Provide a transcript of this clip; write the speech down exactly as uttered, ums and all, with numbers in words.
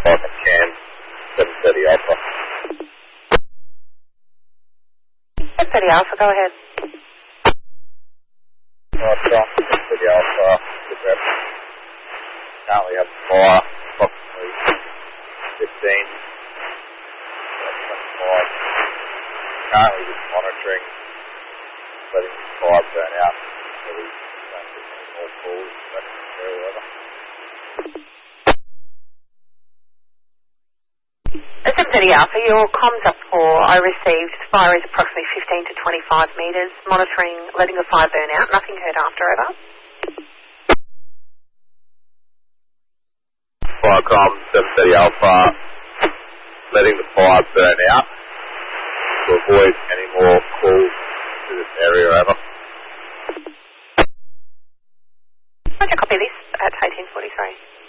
five from Cam, seven thirty Alpha. seven thirty Alpha, go ahead. Right, John, seven thirty Alpha, good rep. Currently have fire, approximately fifteen. twenty-five. Currently just monitoring, letting the fire burn out. So we don't get any more calls, but very well. seven thirty Alpha, your comms up for I received fire is approximately fifteen to twenty-five metres, monitoring, letting the fire burn out, nothing heard after, over. Fire comms, seven thirty Alpha, letting the fire burn out to avoid any more calls to this area, over. Roger, copy this at eighteen forty-three.